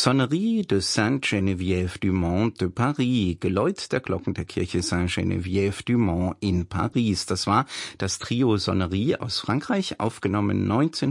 Sonnerie de Sainte-Geneviève du Mont de Paris, Geläut der Glocken der Kirche Sainte-Geneviève du Mont in Paris. Das war das Trio Sonnerie aus Frankreich, aufgenommen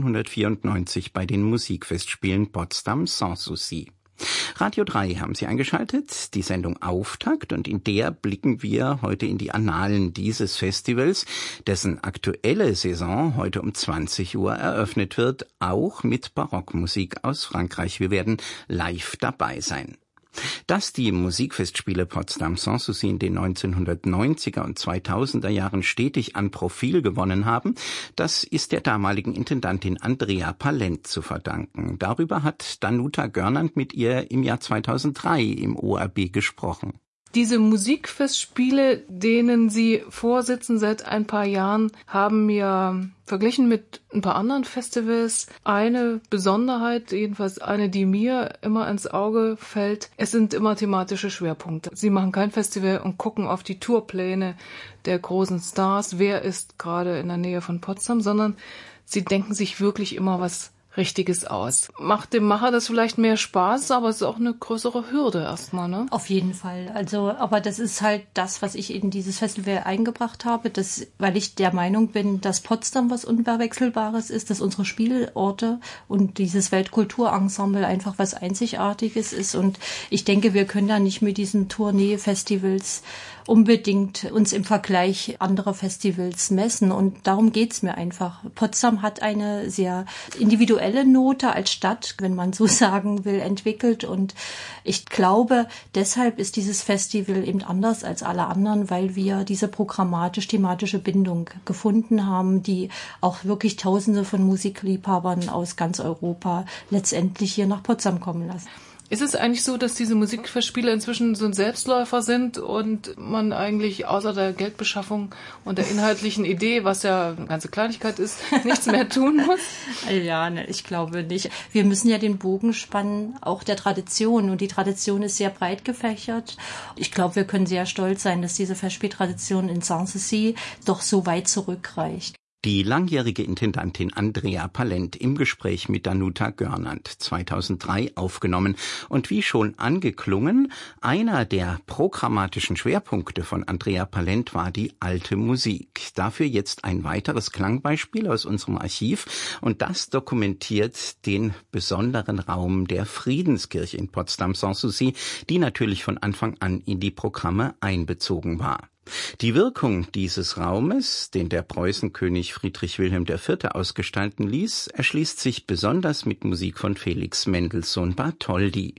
1994 bei den Musikfestspielen Potsdam Sans Souci. Radio 3 haben Sie eingeschaltet, die Sendung Auftakt, und in der blicken wir heute in die Annalen dieses Festivals, dessen aktuelle Saison heute um 20 Uhr eröffnet wird, auch mit Barockmusik aus Frankreich. Wir werden live dabei sein. Dass die Musikfestspiele Potsdam Sans Souci in den 1990er und 2000er Jahren stetig an Profil gewonnen haben, das ist der damaligen Intendantin Andrea Palent zu verdanken. Darüber hat Danuta Görnand mit ihr im Jahr 2003 im ORB gesprochen. Diese Musikfestspiele, denen Sie vorsitzen seit ein paar Jahren, haben mir verglichen mit ein paar anderen Festivals eine Besonderheit, jedenfalls eine, die mir immer ins Auge fällt. Es sind immer thematische Schwerpunkte. Sie machen kein Festival und gucken auf die Tourpläne der großen Stars, wer ist gerade in der Nähe von Potsdam, sondern Sie denken sich wirklich immer was Richtiges aus. Macht dem Macher das vielleicht mehr Spaß, aber es ist auch eine größere Hürde erstmal, ne? Auf jeden Fall. Aber das ist halt das, was ich in dieses Festival eingebracht habe, weil ich der Meinung bin, dass Potsdam was Unverwechselbares ist, dass unsere Spielorte und dieses Weltkulturensemble einfach was Einzigartiges ist. Und ich denke, wir können da nicht mit diesen Tournee-Festivals unbedingt uns im Vergleich anderer Festivals messen. Und darum geht's mir einfach. Potsdam hat eine sehr individuelle Note als Stadt, wenn man so sagen will, entwickelt. Und ich glaube, deshalb ist dieses Festival eben anders als alle anderen, weil wir diese programmatisch-thematische Bindung gefunden haben, die auch wirklich Tausende von Musikliebhabern aus ganz Europa letztendlich hier nach Potsdam kommen lassen. Ist es eigentlich so, dass diese Musikfestspiele inzwischen so ein Selbstläufer sind und man eigentlich außer der Geldbeschaffung und der inhaltlichen Idee, was ja eine ganze Kleinigkeit ist, nichts mehr tun muss? Ja, ich glaube nicht. Wir müssen ja den Bogen spannen, auch der Tradition. Und die Tradition ist sehr breit gefächert. Ich glaube, wir können sehr stolz sein, dass diese Festspieltradition in Sanssouci doch so weit zurückreicht. Die langjährige Intendantin Andrea Palent im Gespräch mit Danuta Görnand, 2003 aufgenommen. Und wie schon angeklungen, einer der programmatischen Schwerpunkte von Andrea Palent war die alte Musik. Dafür jetzt ein weiteres Klangbeispiel aus unserem Archiv, und das dokumentiert den besonderen Raum der Friedenskirche in Potsdam Sans Souci, die natürlich von Anfang an in die Programme einbezogen war. Die Wirkung dieses Raumes, den der Preußenkönig Friedrich Wilhelm IV. Ausgestalten ließ, erschließt sich besonders mit Musik von Felix Mendelssohn Bartholdy.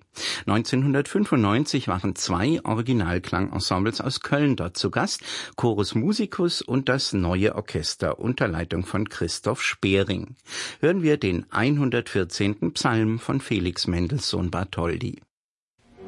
1995 waren 2 Originalklangensembles aus Köln dort zu Gast, Chorus Musicus und das Neue Orchester unter Leitung von Christoph Spering. Hören wir den 114. Psalm von Felix Mendelssohn Bartholdy.